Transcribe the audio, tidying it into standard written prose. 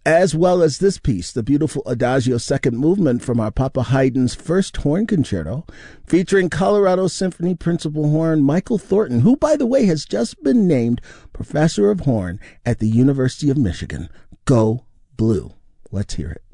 as well as this piece, the beautiful Adagio second movement from our Papa Haydn's first horn concerto, featuring Colorado Symphony principal horn Michael Thornton, who, by the way, has just been named professor of horn at the University of Michigan. Go Blue. Let's hear it.